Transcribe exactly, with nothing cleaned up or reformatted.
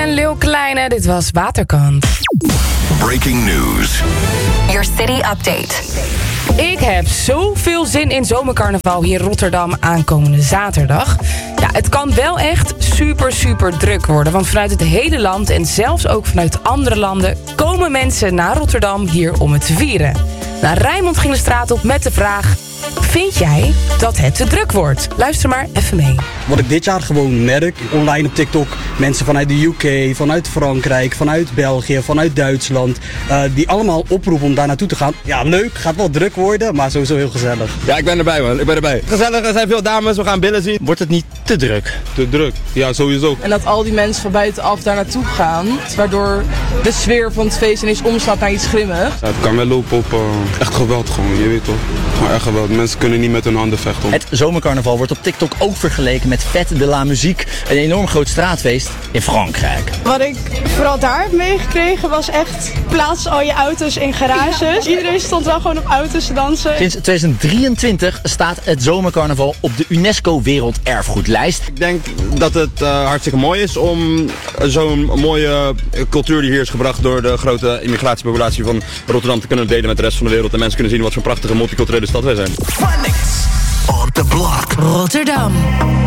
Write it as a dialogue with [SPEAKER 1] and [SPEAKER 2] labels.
[SPEAKER 1] en Lil Kleine, dit was Waterkant.
[SPEAKER 2] Breaking news.
[SPEAKER 3] Your city update.
[SPEAKER 1] Ik heb zoveel zin in zomercarnaval hier in Rotterdam aankomende zaterdag. Ja, het kan wel echt super, super druk worden. Want vanuit het hele land en zelfs ook vanuit andere landen komen mensen naar Rotterdam hier om het te vieren. Nou, Rijnmond ging de straat op met de vraag: vind jij dat het te druk wordt? Luister maar even mee.
[SPEAKER 4] Wat ik dit jaar gewoon merk, online op TikTok, mensen vanuit de U K, vanuit Frankrijk, vanuit België, vanuit Duitsland, uh, die allemaal oproepen om daar naartoe te gaan. Ja, leuk, gaat wel druk worden, maar sowieso heel gezellig.
[SPEAKER 5] Ja, ik ben erbij man, ik ben erbij. Gezellig, er zijn veel dames, we gaan billen zien. Wordt het niet te druk? Te druk, ja sowieso.
[SPEAKER 6] En dat al die mensen van buitenaf daar naartoe gaan, waardoor de sfeer van het feest ineens omslaat naar iets grimmigs.
[SPEAKER 7] Ja, het kan wel lopen op uh, echt geweld gewoon, je weet toch. Gewoon echt geweld, mensen kunnen niet met hun handen vechten.
[SPEAKER 8] Het zomercarnaval wordt op TikTok ook vergeleken met Fête de la Musique, een enorm groot straatfeest in Frankrijk.
[SPEAKER 9] Wat ik vooral daar heb meegekregen was echt, plaats al je auto's in garages. Ja. Iedereen stond wel gewoon op auto's te dansen.
[SPEAKER 8] Sinds tweeduizend drieëntwintig staat het zomercarnaval op de UNESCO Werelderfgoedlijst.
[SPEAKER 5] Ik denk dat het uh, hartstikke mooi is om zo'n mooie cultuur die hier is gebracht door de grote immigratiepopulatie van Rotterdam te kunnen delen met de rest van de wereld. En mensen kunnen zien wat voor een prachtige multiculturele stad wij zijn.
[SPEAKER 2] On the block.
[SPEAKER 1] Rotterdam.